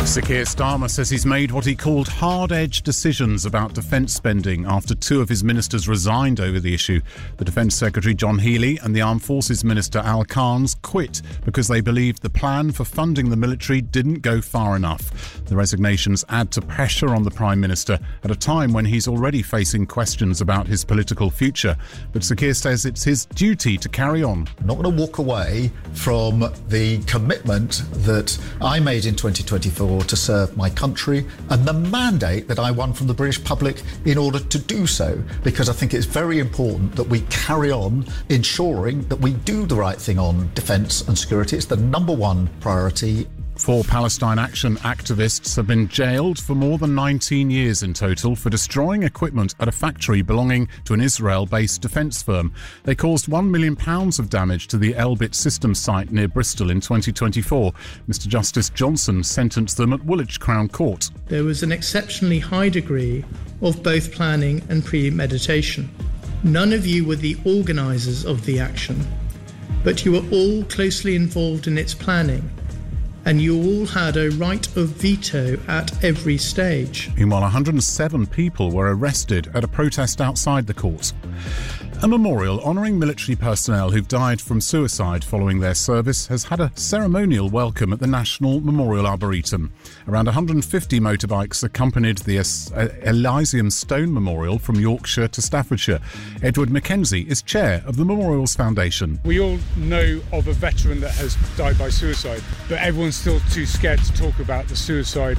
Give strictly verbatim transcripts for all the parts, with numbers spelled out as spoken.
Sir Keir Starmer says he's made what he called hard-edged decisions about defence spending after two of his ministers resigned over the issue. The Defence Secretary John Healey and the Armed Forces Minister Al Carnes quit because they believed the plan for funding the military didn't go far enough. The resignations add to pressure on the Prime Minister at a time when he's already facing questions about his political future. But Sir Keir says it's his duty to carry on. I'm not going to walk away from the commitment that I made in twenty twenty-four to serve my country and the mandate that I won from the British public in order to do so, because I think it's very important that we carry on ensuring that we do the right thing on defence and security. It's the number one priority. Four Palestine Action activists have been jailed for more than nineteen years in total for destroying equipment at a factory belonging to an Israel-based defence firm. They caused one million pounds of damage to the Elbit Systems site near Bristol in twenty twenty-four. Mister Justice Johnson sentenced them at Woolwich Crown Court. There was an exceptionally high degree of both planning and premeditation. None of you were the organisers of the action, but you were all closely involved in its planning, and you all had a right of veto at every stage. Meanwhile, one hundred seven people were arrested at a protest outside the court. A memorial honouring military personnel who've died from suicide following their service has had a ceremonial welcome at the National Memorial Arboretum. Around one hundred fifty motorbikes accompanied the Elysium Stone Memorial from Yorkshire to Staffordshire. Edward Mackenzie is chair of the Memorials Foundation. We all know of a veteran that has died by suicide, but everyone's still too scared to talk about the suicide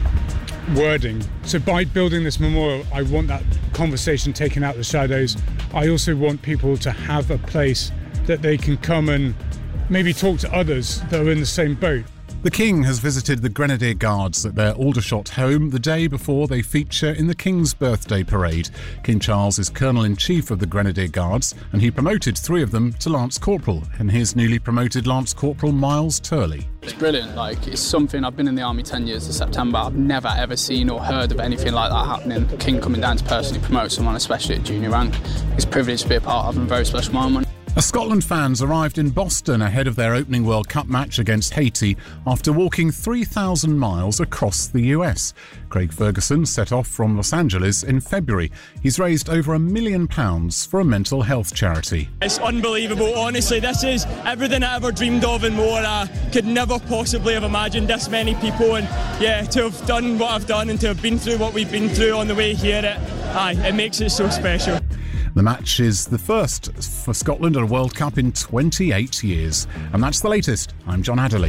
wording. So by building this memorial, I want that conversation taken out of the shadows. I also want people to have a place that they can come and maybe talk to others that are in the same boat. The King has visited the Grenadier Guards at their Aldershot home the day before they feature in the King's birthday parade. King Charles is Colonel-in-Chief of the Grenadier Guards, and he promoted three of them to Lance Corporal, and his newly promoted Lance Corporal Miles Turley. It's brilliant. Like, it's something. I've been in the army ten years this September. I've never ever seen or heard of anything like that happening. The King coming down to personally promote someone, especially at junior rank. It's a privilege to be a part of and a very special moment. As Scotland fans arrived in Boston ahead of their opening World Cup match against Haiti after walking three thousand miles across the U S. Craig Ferguson set off from Los Angeles in February. He's raised over a million pounds for a mental health charity. It's unbelievable. Honestly, this is everything I ever dreamed of and more. I could never possibly have imagined this many people, and yeah, to have done what I've done and to have been through what we've been through on the way here, it, aye, it makes it so special. The match is the first for Scotland at a World Cup in twenty-eight years. And that's the latest. I'm John Adderley.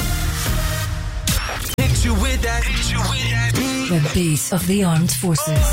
The base of the armed forces.